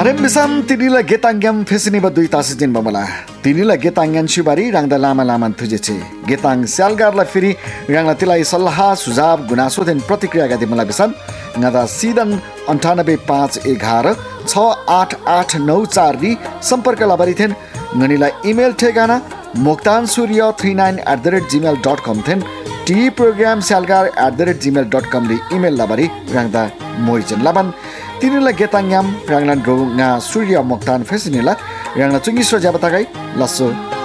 Parembisan tinila getangyam fesini badui tasijin bamala. Tinila getangyan shibari rangda lama laman thujeche. Getang salgarla फेरि rangla tilai सल्लाह सुझाव गुनासो then प्रतिक्रिया गति मलाई बिसन ngada सिदन 9851 68894 री सम्पर्क लाबरी थेन ngनिला इमेल ठेगाना moktansurya39@gmail.com थेन tprogramsalgar@gmail.com ली email लाबरी rangda मोइजन लाबन तिनीला गेताङयाम ranglan ro nga surya moktan fesinila rangla chungi so jabatagai lasso